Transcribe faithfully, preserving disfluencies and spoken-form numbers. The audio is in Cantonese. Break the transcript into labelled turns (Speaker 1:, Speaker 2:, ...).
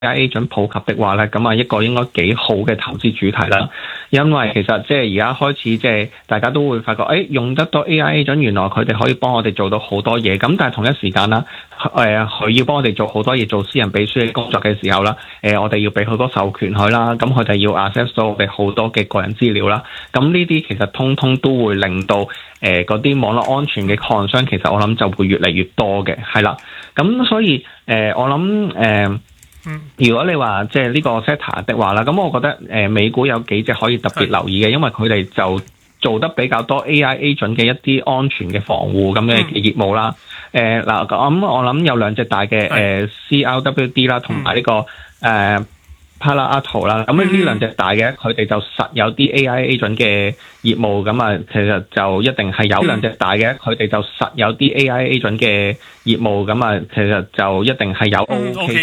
Speaker 1: A I agent 普及的話咧，咁啊一個應該幾好嘅投資主題啦。因為其實即係而家開始即係大家都會發覺，誒、哎、用得多 A I agent，原來佢哋可以幫我哋做到好多嘢。咁但係同一時間啦，誒、呃、佢要幫我哋做好多嘢，做私人秘書嘅工作嘅時候啦，誒、呃、我哋要俾好多授權佢啦，咁佢哋要 access 到我哋好多嘅個人資料啦。咁呢啲其實通通都會令到誒嗰啲網絡安全嘅 concern，其實我諗就會越嚟越多嘅，係啦。咁所以誒、呃、我諗誒。呃嗯、如果你話即係呢個 sector 的話啦，咁我覺得誒、呃、美股有幾隻可以特別留意嘅，因為佢哋就做得比較多 A I agent 嘅一啲安全嘅防護咁嘅業務啦。誒嗱咁我諗有兩隻大嘅誒、呃、C R W D 啦，同埋呢個誒。呃Palo Alto啦，咁呢兩隻大嘅，佢哋就實有啲 A I agent 嘅業務，咁啊，其實就一定係有兩隻大嘅，佢哋就實有啲 A I agent 嘅業務，咁啊，其實就一定係有 O K。